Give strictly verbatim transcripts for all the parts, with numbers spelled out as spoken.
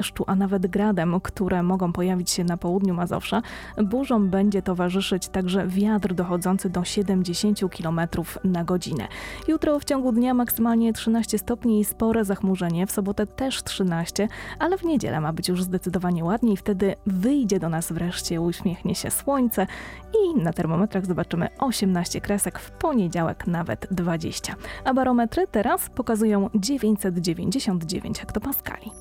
deszczu, a nawet gradem, które mogą pojawić się na południu Mazowsza. Burzom będzie towarzyszyć także wiatr dochodzący do siedemdziesiąt kilometrów na godzinę. Jutro w ciągu dnia maksymalnie trzynaście stopni i spore zachmurzenie, w sobotę też trzynaście, ale w niedzielę ma być już zdecydowanie ładniej, wtedy wyjdzie do nas wreszcie, uśmiechnie się słońce i na termometrach zobaczymy osiemnaście kresek, w poniedziałek nawet dwadzieścia. A barometry teraz pokazują dziewięćset dziewięćdziesiąt dziewięć hektopaskali.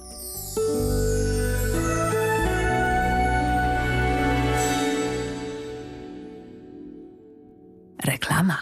Reklama.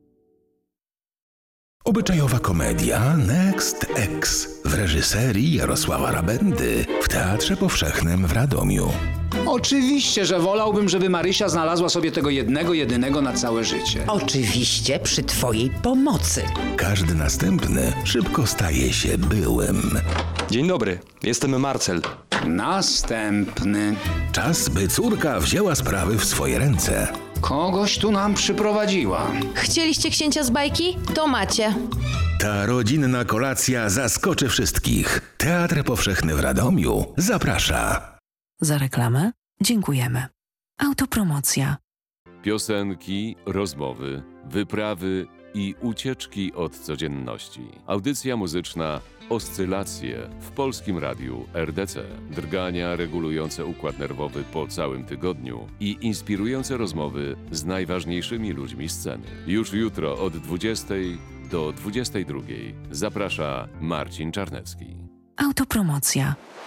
Obyczajowa komedia Next Ex w reżyserii Jarosława Rabendy w Teatrze Powszechnym w Radomiu. Oczywiście, że wolałbym, żeby Marysia znalazła sobie tego jednego, jedynego na całe życie. Oczywiście przy twojej pomocy. Każdy następny szybko staje się byłym. Dzień dobry, jestem Marcel. Następny. Czas, by córka wzięła sprawy w swoje ręce. Kogoś tu nam przyprowadziła. Chcieliście księcia z bajki? To macie. Ta rodzinna kolacja zaskoczy wszystkich. Teatr Powszechny w Radomiu zaprasza. Za reklamę dziękujemy. Autopromocja. Piosenki, rozmowy, wyprawy i ucieczki od codzienności. Audycja muzyczna Oscylacje w Polskim Radiu R D C. Drgania regulujące układ nerwowy po całym tygodniu i inspirujące rozmowy z najważniejszymi ludźmi sceny. Już jutro od dwudziestej do dwudziestej drugiej zaprasza Marcin Czarnecki. Autopromocja.